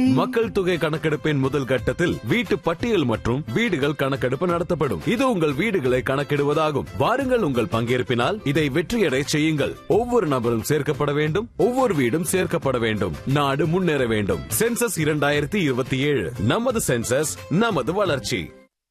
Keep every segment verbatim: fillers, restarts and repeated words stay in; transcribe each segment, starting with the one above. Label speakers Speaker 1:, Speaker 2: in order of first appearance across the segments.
Speaker 1: மக்கள் தொகை கணக்கெடுப்பின் முதல் கட்டத்தில் வீட்டு பட்டியல் மற்றும் வீடுகள் கணக்கெடுப்பு நடத்தப்படும். இது உங்கள் வீடுகளை கணக்கிடுவதாகும். வாருங்கள், உங்கள் பங்கேற்பினால் இதை வெற்றியடை செய்யுங்கள். ஒவ்வொரு நபரும் சேர்க்கப்பட வேண்டும், ஒவ்வொரு வீடும் சேர்க்கப்பட வேண்டும். நாடு முன்னேற வேண்டும். சென்சஸ் இரண்டாயிரத்தி இருபத்தி ஏழு, நமது சென்சஸ், நமது வளர்ச்சி.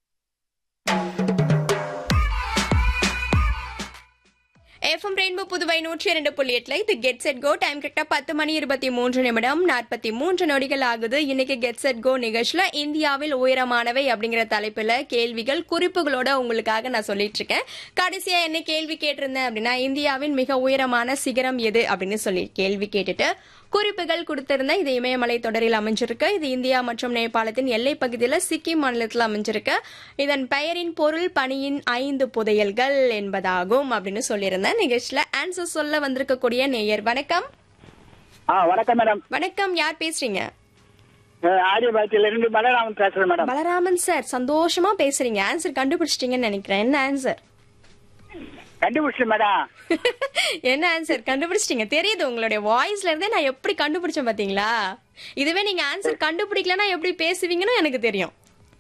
Speaker 2: எஃப்எம் ரெயின்போ புதுவை நூற்றி இரண்டு புள்ளி எட்டுல இது கெட் செட் கோ. டைம் கரெக்டா பத்து மணி இருபத்தி மூன்று நிமிடம் நாற்பத்தி மூன்று நொடிகள் ஆகுது. இன்னைக்கு கெட் செட் கோ நிகழ்ச்சியில இந்தியாவில் உயரமானவை அப்படிங்கிற தலைப்புல கேள்விகள் குறிப்புகளோட உங்களுக்காக நான் சொல்லிட்டு இருக்கேன். கடைசியா என்ன கேள்வி கேட்டிருந்தேன் அப்படின்னா, இந்தியாவின் மிக உயரமான சிகரம் எது அப்படின்னு சொல்லி கேள்வி கேட்டுட்டு குறிப்புகள் கொடுத்திருந்தேன். இது இமயமலை தொடரில் அமைஞ்சிருக்கு. இது இந்தியா மற்றும் நேபாளத்தின் எல்லை பகுதியில் சிக்கிம் மாநிலத்தில் அமைஞ்சிருக்கு. இதன் பெயரின் பொருள் பனியின் ஐந்து புதையல்கள் என்பதாகும் அப்படின்னு சொல்லியிருந்தேன். நிகழ்ச்சியில ஆன்சர் சொல்ல வந்திருக்கக்கூடிய நேயர் வணக்கம்.
Speaker 3: வணக்கம் மேடம்.
Speaker 2: வணக்கம், யார் பேசுறீங்க?
Speaker 3: ஆரியபாளையத்திலிருந்து பலராமன் பேசுறேன் மேடம்.
Speaker 2: பலராமன் சார், சந்தோஷமா பேசுறீங்க. ஆன்சர் கண்டுபிடிச்சிட்டீங்கன்னு நினைக்கிறேன். என்ன ஆன்சர்?
Speaker 3: கண்டுபிடிச்சேன் மேடம்.
Speaker 2: என்ன ஆன்சர் கண்டுபிடிச்சிட்டீங்க? தெரியுது உங்களுடைய வாய்ஸ்ல இருந்தே நான் எப்படி கண்டுபிடிச்சேன் பாத்தீங்களா? இதுவே நீங்க ஆன்சர் கண்டுபிடிக்கலன்னா எப்படி பேசுவீங்கன்னு எனக்கு தெரியும்.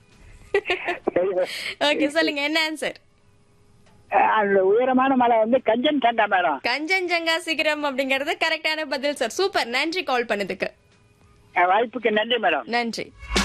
Speaker 2: ஓகே, சொல்லுங்க என்ன ஆன்சர்?
Speaker 3: அந்த உயரமான மலை வந்து கஞ்சன்ஜங்கா மேடம்.
Speaker 2: கஞ்சன்ஜங்கா சிகரம் அப்படிங்கறது கரெக்டான பதில் சார். சூப்பர், நன்றி கால் பண்ணதுக்கு.
Speaker 3: வாய்ப்புக்கு நன்றி மேடம்.
Speaker 2: நன்றி.